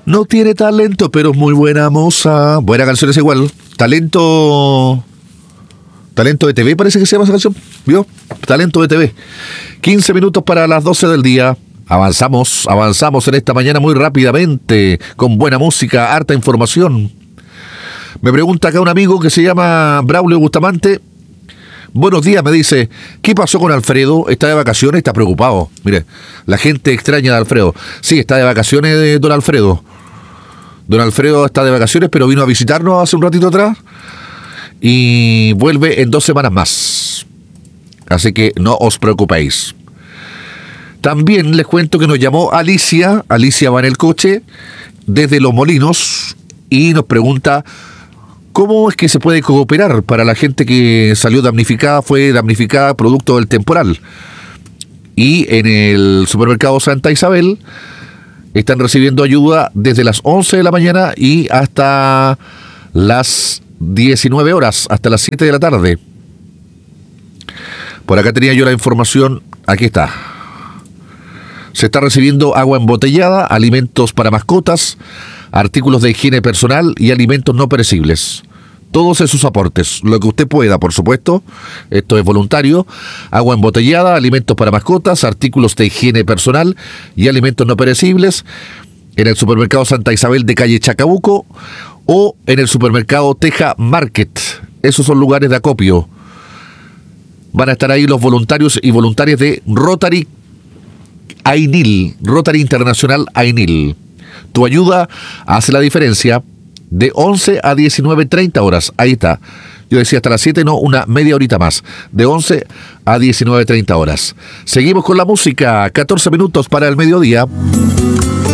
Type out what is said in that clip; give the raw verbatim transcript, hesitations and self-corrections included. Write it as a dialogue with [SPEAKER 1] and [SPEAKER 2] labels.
[SPEAKER 1] No tiene talento, pero es muy buena moza. Buena canción es igual. Talento... Talento de T V parece que se llama esa canción. ¿Vio? Talento de T V. quince minutos para las doce del día. Avanzamos, avanzamos en esta mañana muy rápidamente, con buena música, harta información. Me pregunta acá un amigo que se llama Braulio Bustamante. Buenos días, me dice, ¿qué pasó con Alfredo? ¿Está de vacaciones? ¿Está preocupado? Mire, la gente extraña de Alfredo. Sí, está de vacaciones de don Alfredo. Don Alfredo está de vacaciones, pero vino a visitarnos hace un ratito atrás y vuelve en dos semanas más. Así que no os preocupéis. También les cuento que nos llamó Alicia. Alicia va en el coche desde Los Molinos y nos pregunta cómo es que se puede cooperar para la gente que salió damnificada, fue damnificada producto del temporal. Y en el supermercado Santa Isabel están recibiendo ayuda desde las once de la mañana y hasta las diecinueve horas, hasta las siete de la tarde. Por acá tenía yo la información, aquí está. Se está recibiendo agua embotellada, alimentos para mascotas, artículos de higiene personal y alimentos no perecibles. Todos esos aportes, lo que usted pueda, por supuesto, esto es voluntario. Agua embotellada, alimentos para mascotas, artículos de higiene personal y alimentos no perecibles en el supermercado Santa Isabel de calle Chacabuco o en el supermercado Teja Market. Esos son lugares de acopio. Van a estar ahí los voluntarios y voluntarias de Rotary Ainil, Rotary Internacional Ainil. Tu ayuda hace la diferencia de once a diecinueve treinta horas. Ahí está. Yo decía hasta las siete, no, una media horita más. De once a diecinueve treinta horas. Seguimos con la música. catorce minutos para el mediodía.